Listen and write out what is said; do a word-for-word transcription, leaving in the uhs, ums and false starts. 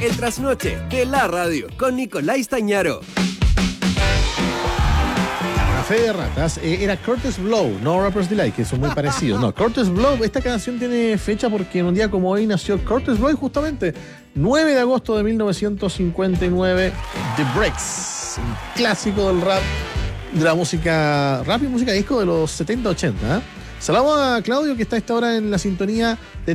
el trasnoche de la radio con Nicolás Stañaro. Fe de ratas, eh, era Curtis Blow, no Rapper's Delight, que son muy parecidos. No, Curtis Blow, esta canción tiene fecha porque en un día como hoy nació Curtis Blow, justamente nueve de agosto de mil novecientos cincuenta y nueve, The Breaks, un clásico del rap, de la música rap y música disco de los setenta ochenta. ¿eh? Saludamos a Claudio, que está a esta hora en la sintonía de